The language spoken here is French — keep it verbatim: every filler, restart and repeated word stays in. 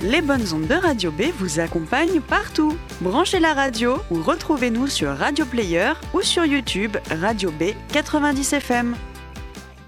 Les bonnes ondes de Radio B vous accompagnent partout. Branchez la radio ou retrouvez-nous sur Radio Player ou sur YouTube Radio B quatre-vingt-dix F M.